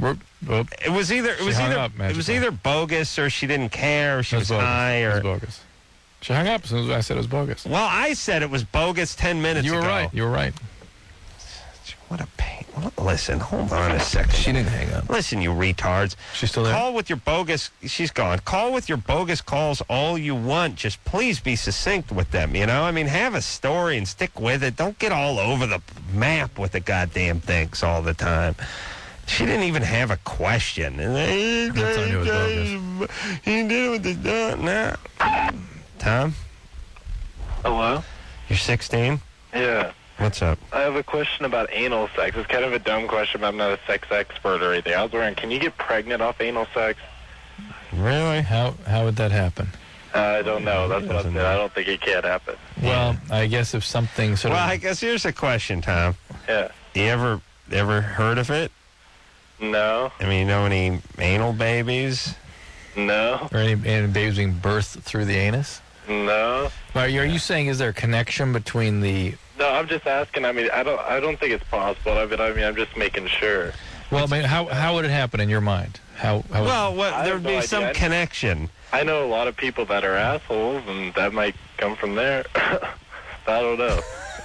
It was either bogus or she didn't care or she was high or it was bogus. She hung up as soon as I said it was bogus. Well, I said it was bogus 10 minutes ago. You were right. You were right. What a pain. Listen, hold on a second. She didn't hang up. Listen, you retards. She's still there? Call with your bogus... She's gone. Call with your bogus calls all you want. Just please be succinct with them, you know? I mean, have a story and stick with it. Don't get all over the map with the goddamn things all the time. She didn't even have a question. That's I knew it was bogus. He did it with the... No. Tom? Hello? You're 16? Yeah. What's up? I have a question about anal sex. It's kind of a dumb question, but I'm not a sex expert or anything. I was wondering, can you get pregnant off anal sex? Really? How would that happen? I don't know. That's what I said. I don't think it can happen. Well, I guess if something sort Well, of... I guess here's a question, Tom. Yeah. You ever heard of it? No. I mean, you know any anal babies? No. Or any babies being birthed through the anus? No. Are you saying, is there a connection between the... No, I'm just asking. I mean, I don't think it's possible. I mean, I'm just making sure. Well, I mean, how would it happen in your mind? Well, there would be some connection. I know a lot of people that are assholes, and that might come from there. I don't know.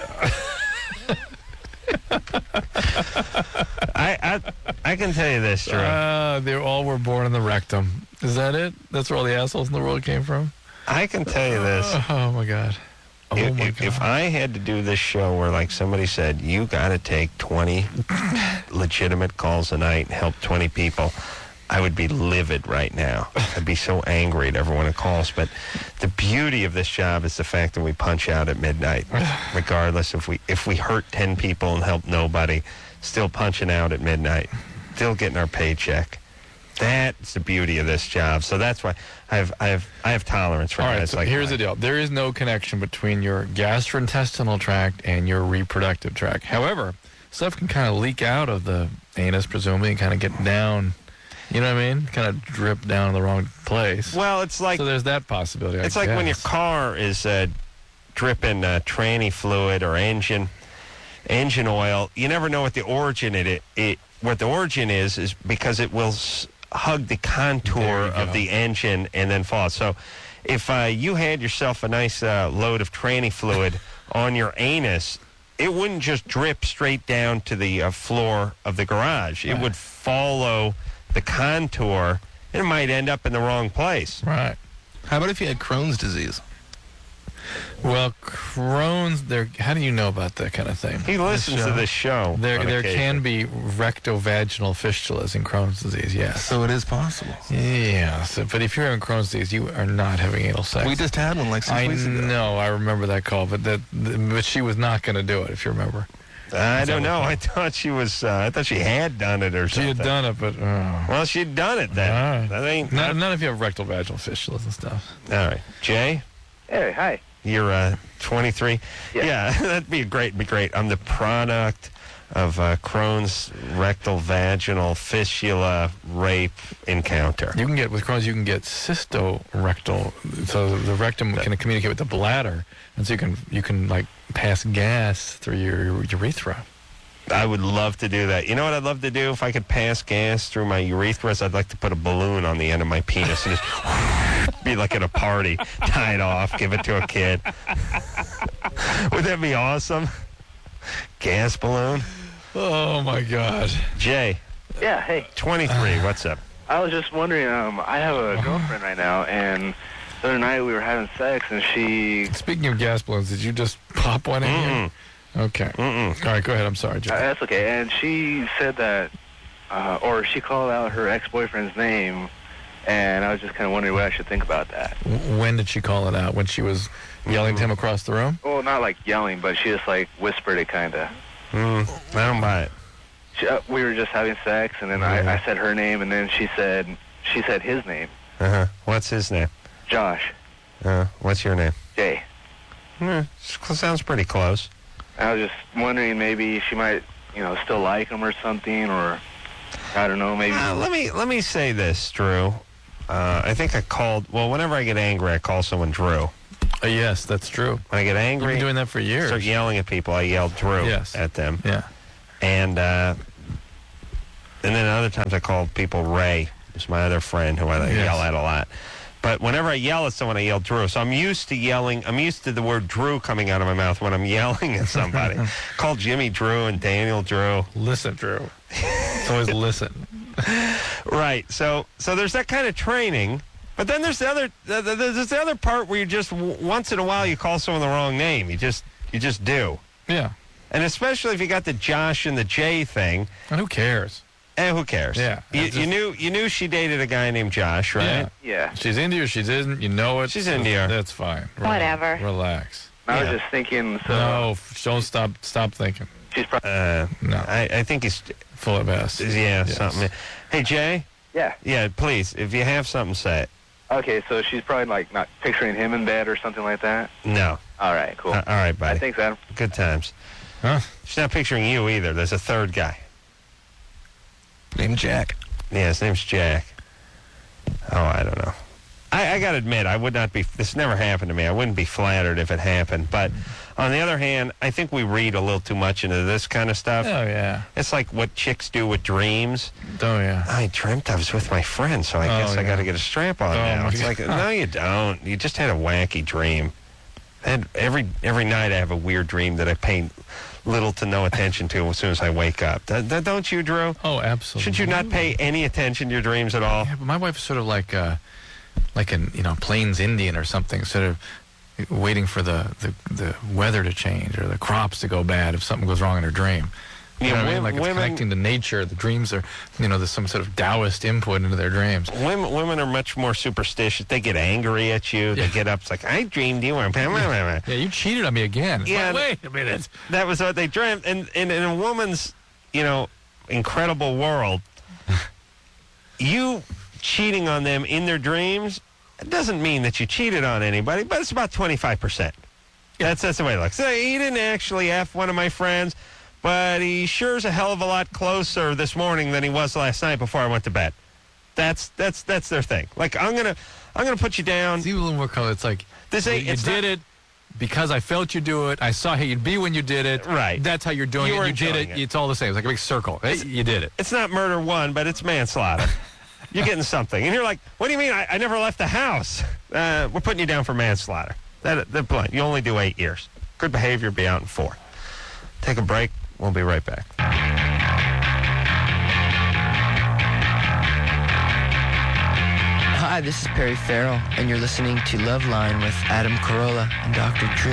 I can tell you this, Drew. They all were born in the rectum. Is that it? That's where all the assholes in the world came from? I can tell you this. Oh, my God. If I had to do this show where, like, somebody said, you got to take 20 legitimate calls a night and help 20 people, I would be livid right now. I'd be so angry at everyone who calls. But the beauty of this job is the fact that we punch out at midnight, regardless if we hurt 10 people and help nobody, still punching out at midnight, still getting our paycheck. That's the beauty of this job. So that's why I have tolerance for guys like here's the deal. There is no connection between your gastrointestinal tract and your reproductive tract. However, stuff can kind of leak out of the anus, presumably, and kind of get down. You know what I mean? Kind of drip down in the wrong place. Well, it's like... So there's that possibility, It's like when your car is dripping tranny fluid or engine oil. You never know what the origin what the origin is because it will hug the contour of the engine and then fall. So if you had yourself a nice load of tranny fluid on your anus, it wouldn't just drip straight down to the floor of the garage. It would follow the contour, and it might end up in the wrong place. Right. How about if you had Crohn's disease? Well, Crohn's, how do you know about that kind of thing? He listens to this show. There can be rectovaginal fistulas in Crohn's disease, yes. So it is possible. Yeah, but if you're having Crohn's disease, you are not having anal sex. We just had one like 6 weeks ago. I know, I remember that call, but she was not going to do it, if you remember. I don't know. I thought she was. I thought she had done it or something. She had done it, but well, she'd done it then. All right. That ain't not if you have rectal vaginal fistulas and stuff. All right, Jay. Hey, hi. You're 23. Yeah, that'd be great. I'm the product of Crohn's rectal vaginal fistula rape encounter. You can get with Crohn's. You can get cystorectal. So the rectum can communicate with the bladder, and so you can like pass gas through your urethra. I would love to do that. You know what I'd love to do if I could pass gas through my urethras? I'd like to put a balloon on the end of my penis and just be like at a party, tie it off, give it to a kid. Would that be awesome? Gas balloon? Oh, my God. Jay. Yeah, hey. 23, what's up? I was just wondering, I have a girlfriend right now, and the other night we were having sex, and she... Speaking of gas balloons, did you just pop one in here? Okay. All right, go ahead. I'm sorry, Jay. That's okay. And she said that, or she called out her ex-boyfriend's name, and I was just kind of wondering what I should think about that. When did she call it out? When she was yelling to him across the room? Well, not like yelling, but she just like whispered it kind of. I don't buy it. We were just having sex, and then I said her name, and then she said his name. What's his name? Josh. What's your name? Jay. Sounds pretty close. I was just wondering maybe she might, still like him or something, or I don't know, maybe. Let me say this, Drew. I think I called. Well, whenever I get angry, I call someone Drew. Yes, that's true. When I get angry, you've been doing that for years. Start yelling at people. I yell Drew at them. Yeah. And And then other times I call people Ray. It's my other friend who I yell at a lot. But whenever I yell at someone, I yell Drew. So I'm used to yelling. I'm used to the word Drew coming out of my mouth when I'm yelling at somebody. Call Jimmy Drew and Daniel Drew. Listen, Drew. It's always listen. Right. So there's that kind of training. But then there's the other part where you just once in a while you call someone the wrong name. You just do. Yeah. And especially if you got the Josh and the J thing. And who cares? And who cares? Yeah. You knew she dated a guy named Josh, right? Yeah. She's into you, she isn't. You know it. She's into you. That's fine. Whatever. Relax. I was just thinking. So No, don't stop thinking. she's probably. No. I think he's Full of S. yeah Yes. something. Hey Jay. Yeah. Yeah, please. If you have something, say it. Okay, so she's probably like not picturing him in bed or something like that. No. All right, cool. All right, buddy. Thanks, Adam. Good times. Huh? She's not picturing you either. There's a third guy. Named Jack. Yeah, his name's Jack. Oh, I don't know. I got to admit, I would not be, this never happened to me. I wouldn't be flattered if it happened. But on the other hand, I think we read a little too much into this kind of stuff. Oh, yeah. It's like what chicks do with dreams. Oh, yeah. I dreamt I was with my friend, so I guess I yeah. got to get a strap on Oh, now. my It's like, God. no, you don't. You just had a wacky dream. And every night I have a weird dream that I pay little to no attention to as soon as I wake up. Don't you, Drew? Oh, absolutely. Should you not pay any attention to your dreams at all? Yeah, but my wife is sort of like an Plains Indian or something, sort of waiting for the weather to change or the crops to go bad if something goes wrong in her dream. You know what I mean? Like it's connecting to nature. The dreams are, there's some sort of Taoist input into their dreams. Women are much more superstitious. They get angry at you. They get up. It's like, I dreamed you were... Yeah, you cheated on me again. It's Yeah, like, wait a minute. That was what they dreamt. And in a woman's, incredible world, you cheating on them in their dreams, it doesn't mean that you cheated on anybody, but it's about 25%. That's the way it looks. So he didn't actually F one of my friends, but he sure is a hell of a lot closer this morning than he was last night before I went to bed. That's their thing. Like, I'm gonna put you down. It's even a little more color. It's like, This ain't- you it's did not- it because I felt you do it. I saw how you'd be when you did it. Right. That's how you're doing You it. were You did it. enjoying it. It's all the same. It's like a big circle. Hey, you did it. It's not murder one, but it's manslaughter. You're getting something. And you're like, what do you mean? I never left the house. We're putting you down for manslaughter. That blunt. You only do 8 years. Good behavior, be out in 4. Take a break. We'll be right back. Hi, this is Perry Farrell, and you're listening to Loveline with Adam Carolla and Dr. Drew.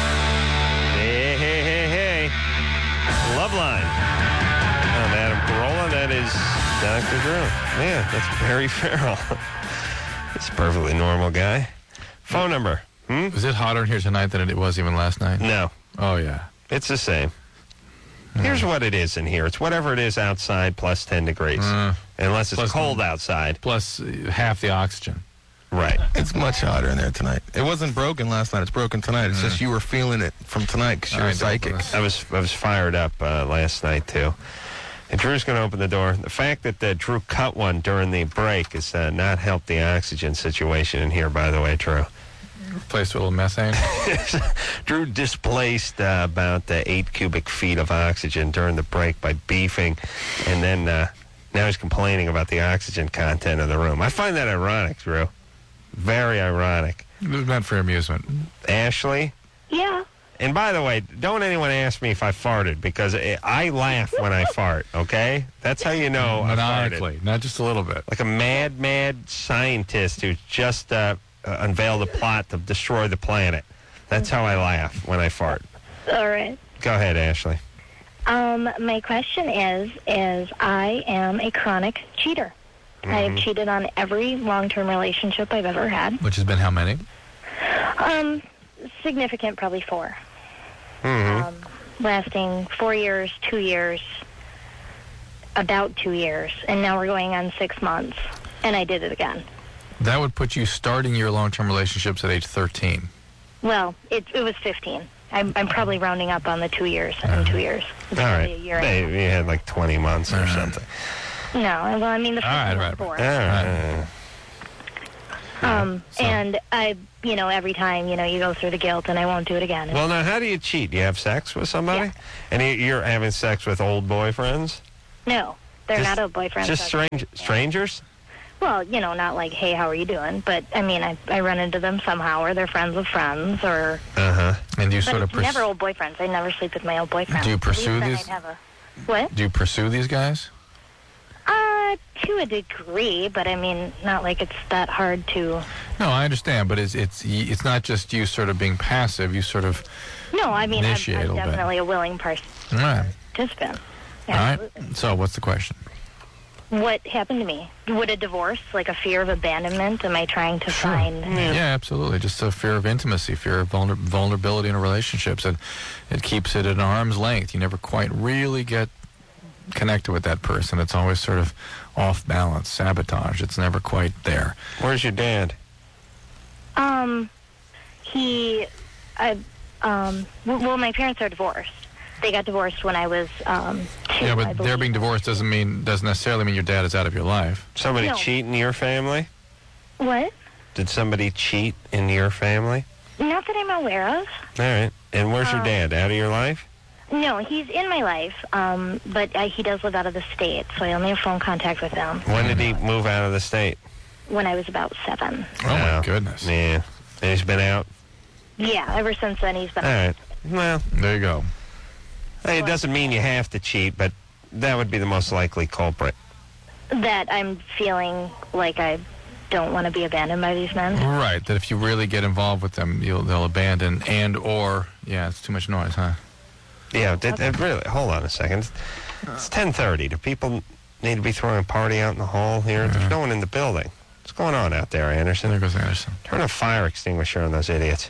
Hey. Loveline. I'm Adam Carolla. That is Dr. Drew. Yeah, that's Perry Farrell. It's a perfectly normal guy. Phone number. Was it hotter in here tonight than it was even last night? No. Oh, yeah. It's the same. Here's what it is in here. It's whatever it is outside plus 10 degrees. Unless it's Plus cold outside. Plus half the oxygen. Right. It's much hotter in there tonight. It wasn't broken last night. It's broken tonight. It's just you were feeling it from tonight because you're I a don't psychic. know. I was fired up last night, too. And Drew's going to open the door. The fact that Drew cut one during the break has not helped the oxygen situation in here, by the way, Drew. Replaced with a little methane. Drew displaced about 8 cubic feet of oxygen during the break by beefing, and then now he's complaining about the oxygen content of the room. I find that ironic, Drew. Very ironic. It was meant for amusement. Ashley? Yeah. And by the way, don't anyone ask me if I farted, because I laugh when I fart, okay? That's how you know I farted. Maniacally, not just a little bit. Like a mad scientist who just unveiled a plot to destroy the planet. That's how I laugh when I fart. All right. Go ahead, Ashley. My question is I am a chronic cheater. I have cheated on every long-term relationship I've ever had. Which has been how many? Significant, probably 4. Lasting 4 years, 2 years, about 2 years, and now we're going on 6 months, and I did it again. That would put you starting your long-term relationships at age 13. Well, it was 15. I'm probably rounding up on the 2 years in 2 years. It's All probably right. a year and a half. You had like 20 months or something. No, well, I mean, the first one was right. 4. All right. And I, every time, you go through the guilt, and I won't do it again. Well, now, how do you cheat? You have sex with somebody? Yeah. And you're having sex with old boyfriends? No. They're not a boyfriend. Just strangers? Well, not like, hey, how are you doing? But, I mean, I run into them somehow, or they're friends of friends, or... Uh-huh. And do you But sort of it's never old boyfriends. I never sleep with my old boyfriends. Do you At pursue least then these- I'd have what? Do you pursue these guys? To a degree, but, I mean, not like it's that hard to... No, I understand, but it's not just you sort of being passive. You sort of... No, I mean, I'm Initiate a little bit. definitely a willing All right. participant. All right. Absolutely. So what's the question? What happened to me? Would a divorce, like a fear of abandonment, am I trying to find... Yeah, absolutely. Just a fear of intimacy, fear of vulnerability in relationships. It keeps it at arm's length. You never quite really get connected with that person. It's always sort of off balance, sabotage. It's never quite there. Where's your dad? Well, my parents are divorced. They got divorced when I was 2, Yeah, I but believe. their being divorced doesn't necessarily mean your dad is out of your life. Somebody No. cheat in your family? What? Did somebody cheat in your family? Not that I'm aware of. All right. And where's your dad? Out of your life? No, he's in my life, but he does live out of the state, so I only have phone contact with him When did he move out of the state? when I was about 7. Oh, my goodness. Yeah. And he's been out? Yeah, ever since then he's been... All right. Well, There you go. hey, it doesn't mean you have to cheat, but that would be the most likely culprit. That I'm feeling like I don't want to be abandoned by these men. Right, that if you really get involved with them, they'll abandon yeah, it's too much noise, huh? Yeah, really. Hold on a second. It's 10:30. Do people need to be throwing a party out in the hall here? There's no one in the building. What's going on out there, Anderson? There goes Anderson. Turn a fire extinguisher on those idiots.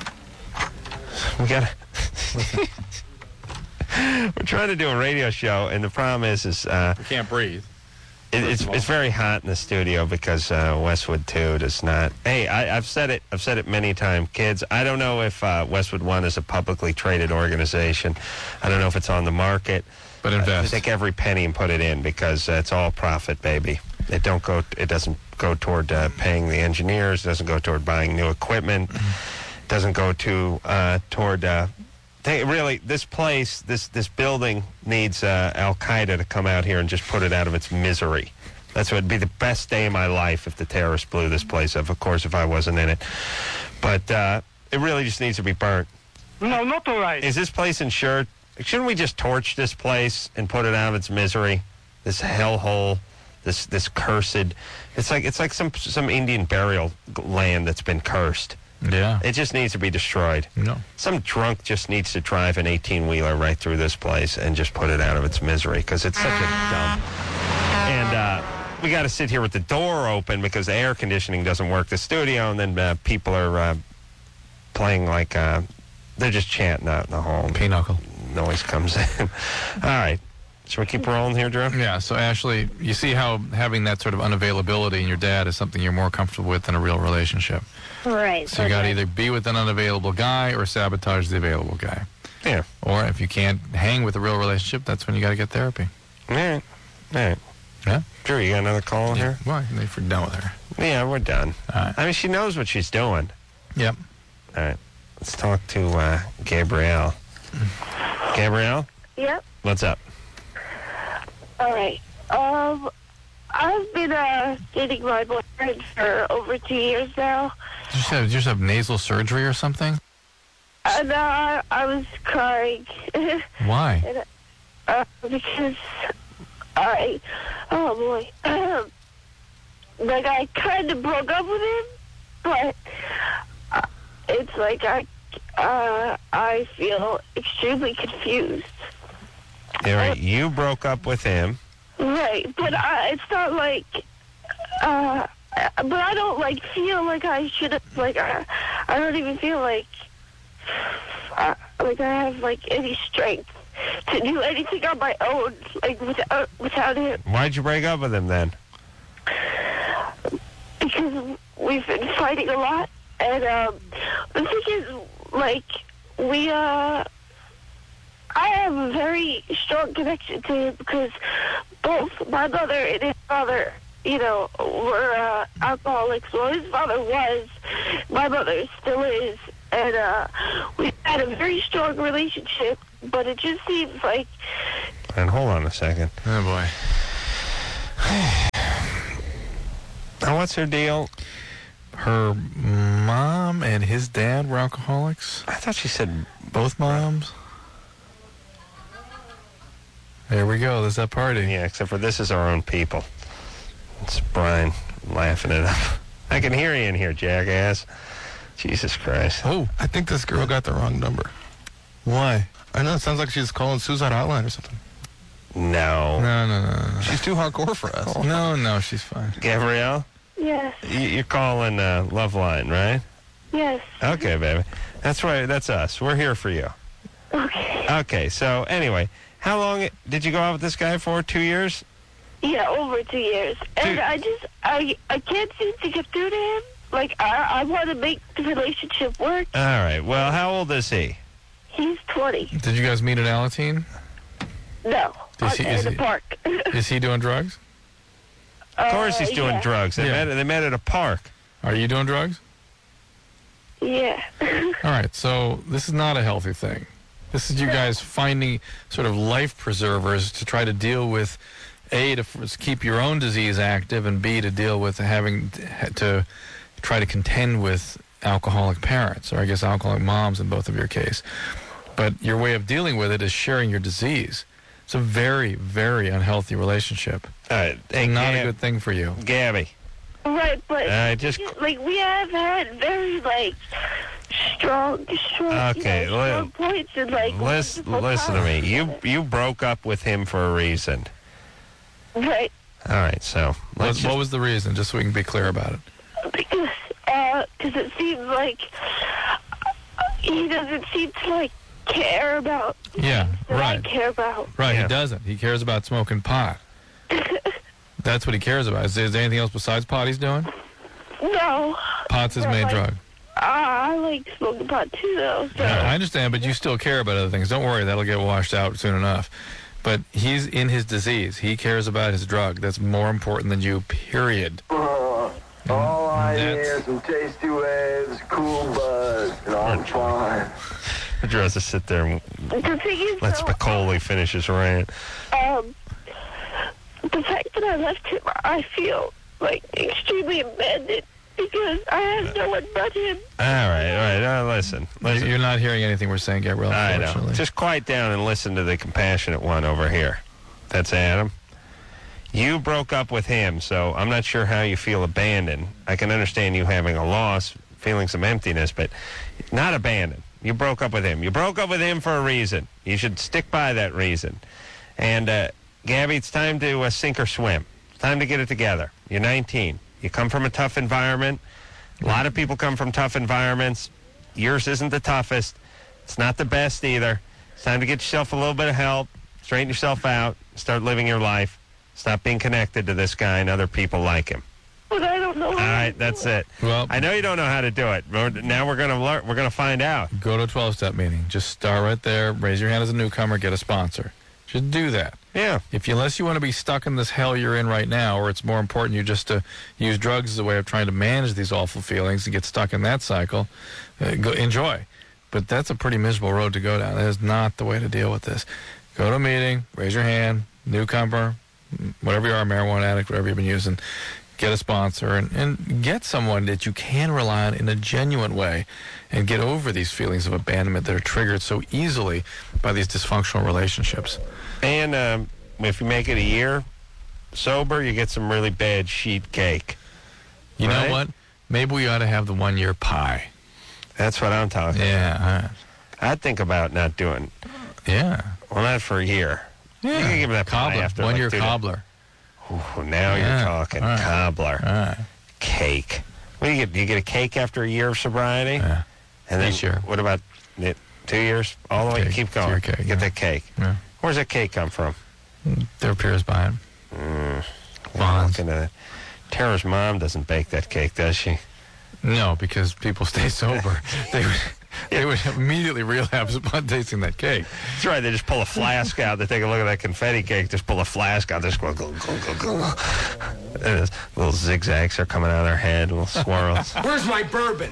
We got to... We're trying to do a radio show, and the problem is You can't breathe. it's very hot in the studio because Westwood 2 does not. Hey, I've said it many times, kids. I don't know if Westwood 1 is a publicly traded organization. I don't know if it's on the market. But invest. Take every penny and put it in because it's all profit, baby. It doesn't go toward paying the engineers. It doesn't go toward buying new equipment. It doesn't go toward. This place, this building needs Al Qaeda to come out here and just put it out of its misery. That's what would be the best day of my life if the terrorists blew this place up. Of course, if I wasn't in it, but it really just needs to be burnt. No, not all right. Is this place insured? Shouldn't we just torch this place and put it out of its misery? This hellhole, this cursed. It's like some Indian burial land that's been cursed. Yeah. It just needs to be destroyed. No. Some drunk just needs to drive an 18-wheeler right through this place and just put it out of its misery because it's such a dump. And we got to sit here with the door open because the air conditioning doesn't work the studio, and then people are playing like they're just chanting out in the hall. Pinochle. Noise comes in. All right. Should we keep rolling here, Drew? Yeah, so Ashley, you see how having that sort of unavailability in your dad is something you're more comfortable with than a real relationship. Right. So you got to either be with an unavailable guy or sabotage the available guy. Yeah. Or if you can't hang with a real relationship, that's when you got to get therapy. All right. All right. Yeah? Drew, you got another call here? Well, if we're done with her. Yeah, we're done. All right. I mean, she knows what she's doing. Yep. All right. Let's talk to Gabrielle. Gabrielle? Yep. What's up? All right. I've been dating my boyfriend for over 2 years now, Did you just have nasal surgery or something? and I was crying. Why? Because oh boy, like I kind of broke up with him, but it's like I feel extremely confused. All right. You broke up with him. Right, but it's not like, but I don't like feel like I should have, like I don't even feel like I have like any strength to do anything on my own, like without him, Why'd you break up with him then? because we've been fighting a lot, and the thing is, like I have a very strong connection to him because both my mother and his father, were alcoholics. Well, his father was. My mother still is. And we've had a very strong relationship, but it just seems like... And hold on a second. Oh, boy. Now, what's her deal? Her mom and his dad were alcoholics. I thought she said Both moms. There we go. There's that party. yeah, except for this is our own people. It's Brian laughing it up. I can hear you in here, jackass. Jesus Christ. Oh, I think this girl got the wrong number. Why? I know, it sounds like she's calling suicide hotline or something. No. No. She's too hardcore for us. No, she's fine. Gabrielle, Yes. you're calling Loveline, right? Yes. Okay, baby. That's right. That's us. We're here for you. Okay. Okay, so anyway, how long did you go out with this guy for? 2 years? Yeah, over 2 years. And Dude. I can't seem to get through to him. Like, I want to make the relationship work. All right. Well, how old is he? He's 20. Did you guys meet at Alateen? No. Is In the park. Is he doing drugs? Of course he's doing yeah. drugs. They met at a park. Are you doing drugs? Yeah. All right, so this is not a healthy thing. This is you guys finding sort of life preservers to try to deal with, A, to keep your own disease active, and B, to deal with having to try to contend with alcoholic parents, or I guess alcoholic moms in both of your case. But your way of dealing with it is sharing your disease. It's a very, very unhealthy relationship. All right. Hey, Not a good thing for you. Gabby. Right, but like we have had very strong Okay, strong points and listen to me. You broke up with him for a reason. Right. All right, so What was the reason, just so we can be clear about it? Because it seems like he doesn't seem to care about Yeah, that right. I care about. Right, Yeah. he doesn't. He cares about smoking pot. That's what he cares about. Is there anything else besides pot he's doing? No. Pot's his main drug. I like smoking pot too, though. So. I understand, but you still care about other things. Don't worry, that'll get washed out soon enough. But he's in his disease. He cares about his drug. That's more important than you, period. All I hear is some tasty waves, cool buzz, and I'm fine. I'd rather sit there and The thing is, let though, Spicoli finish his rant. the fact that I left him, I feel extremely abandoned because I have no one but him. All right. Listen. You're not hearing anything we're saying, Gabrielle, I unfortunately. know. Just quiet down and listen to the compassionate one over here. That's Adam. You broke up with him, so I'm not sure how you feel abandoned. I can understand you having a loss, feeling some emptiness, but not abandoned. You broke up with him. You broke up with him for a reason. You should stick by that reason. And, Gabby, it's time to sink or swim. It's time to get it together. You're 19. You come from a tough environment. A lot of people come from tough environments. Yours isn't the toughest. It's not the best either. It's time to get yourself a little bit of help, straighten yourself out, start living your life. Stop being connected to this guy and other people like him. But I don't know how All right, that's it. Well, I know you don't know how to do it. Now we're going to learn. We're going to find out. go to a 12-step meeting. Just start right there. Raise your hand as a newcomer. Get a sponsor. Just do that. Yeah. Unless you want to be stuck in this hell you're in right now, or it's more important you just to use drugs as a way of trying to manage these awful feelings and get stuck in that cycle, enjoy. But that's a pretty miserable road to go down. That is not the way to deal with this. Go to a meeting, raise your hand, newcomer, whatever you are, marijuana addict, whatever you've been using, get a sponsor, and get someone that you can rely on in a genuine way and get over these feelings of abandonment that are triggered so easily by these dysfunctional relationships. And if you make it a year sober, you get some really bad sheet cake. You Right? know what? Maybe we ought to have the 1-year pie. That's what I'm talking about. Yeah. I'd think about not doing. Yeah. Well, not for a year. You can give me that pie Cobbler. after 1-year 2 days. cobbler. Ooh, now Yeah. you're talking. All right. Cobbler. All right. Cake. What do you get? Do you get a cake after a year of sobriety? Yeah. And then Each year. what about 2 years? All the way? Cake. Keep going. 2-year cake, Get yeah. that cake. Yeah. Where's that cake come from? There appears by it. Bonds. Looking at it. Tara's mom doesn't bake that cake, does she? No, because people stay sober. They would immediately relapse upon tasting that cake. That's right. They just pull a flask out. They take a look at that confetti cake. Just pull a flask out. Just go, go, go, go, go. And little zigzags are coming out of their head. Little swirls. Where's my bourbon?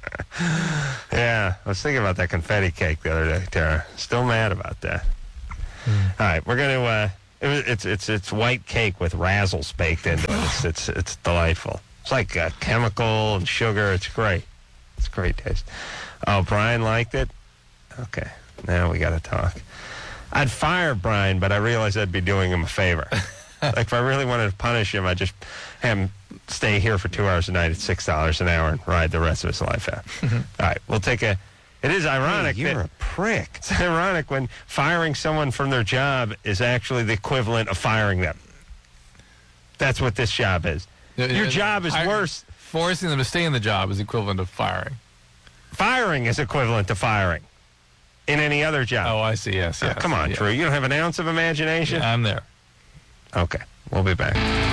Yeah. I was thinking about that confetti cake the other day, Tara. Still mad about that. All right. We're going to It's white cake with razzles baked into it. It's delightful. It's like chemical and sugar. It's great. It's a great taste. Oh, Brian liked it? Okay. Now we got to talk. I'd fire Brian, but I realized I'd be doing him a favor. Like, if I really wanted to punish him, I'd just have him stay here for 2 hours a night at $6 an hour and ride the rest of his life out. All right, we'll take a... It is ironic. Hey, you're a prick. It's ironic when firing someone from their job is actually the equivalent of firing them. That's what this job is. Your job is worse. Forcing them to stay in the job is equivalent of firing. Firing is equivalent to firing in any other job. Oh, I see. Yes. Come on, Drew. You don't have an ounce of imagination? Yeah, I'm there. Okay. We'll be back.